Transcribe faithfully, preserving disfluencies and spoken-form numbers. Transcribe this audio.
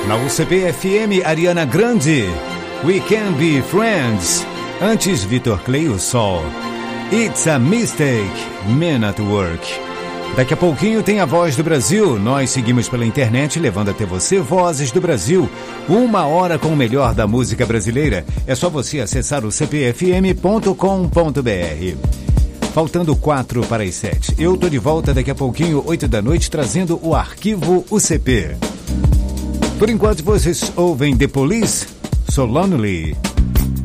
Na U C P F M, Ariana Grande, We Can Be Friends. Antes, Vitor Clay, o Sol. It's a Mistake, Men at Work. Daqui a pouquinho tem a Voz do Brasil. Nós seguimos pela internet levando até você Vozes do Brasil. Uma hora com o melhor da música brasileira. É só você acessar o c p f m ponto com ponto b r. Faltando quatro para as sete. Eu tô de volta daqui a pouquinho, oito da noite, trazendo o Arquivo U C P. Por enquanto vocês ouvem The Police, So Lonely.